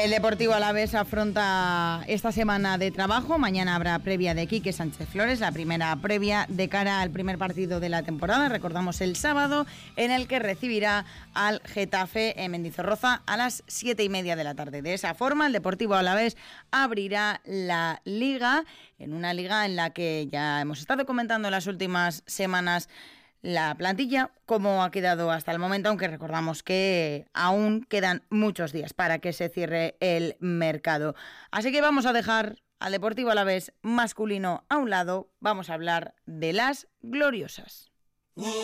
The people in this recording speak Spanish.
El Deportivo Alavés afronta esta semana de trabajo. Mañana habrá previa de Quique Sánchez Flores, la primera previa de cara al primer partido de la temporada. Recordamos el sábado, en el que recibirá al Getafe en Mendizorroza a las 7:30 de la tarde. De esa forma, el Deportivo Alavés abrirá la Liga, en una liga en la que ya hemos estado comentando en las últimas semanas la plantilla, cómo ha quedado hasta el momento, aunque recordamos que aún quedan muchos días para que se cierre el mercado. Así que vamos a dejar al Deportivo Alavés masculino a un lado, vamos a hablar de las gloriosas.